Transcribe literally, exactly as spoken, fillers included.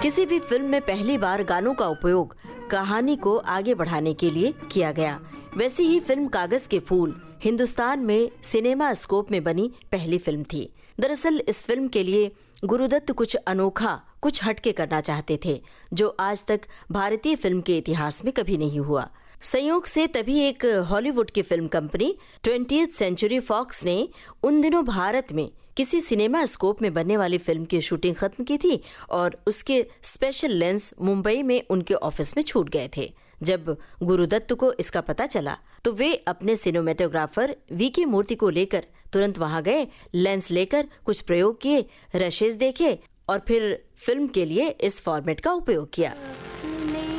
किसी भी फिल्म में पहली बार गानों का उपयोग कहानी को आगे बढ़ाने के लिए किया गया। वैसे ही फिल्म कागज के फूल हिंदुस्तान में सिनेमा स्कोप में बनी पहली फिल्म थी। दरअसल इस फिल्म के लिए गुरुदत्त कुछ अनोखा, कुछ हटके करना चाहते थे, जो आज तक भारतीय फिल्म के इतिहास में कभी नहीं हुआ। संयोग से तभी एक हॉलीवुड की film company twentieth century fox ने उन दिनों भारत में किसी सिनेमा स्कोप में बनने वाली फिल्म की शूटिंग खत्म की थी और उसके स्पेशल लेंस मुंबई में उनके ऑफिस में छूट गए थे। जब गुरुदत्त को इसका पता चला तो वे अपने सिनेमेटोग्राफर वीके मूर्ति को लेकर तुरंत वहां गए, लेंस लेकर कुछ प्रयोग किए, रशेज देखे और फिर फिल्म के लिए इस फॉर्मेट का उपयोग किया।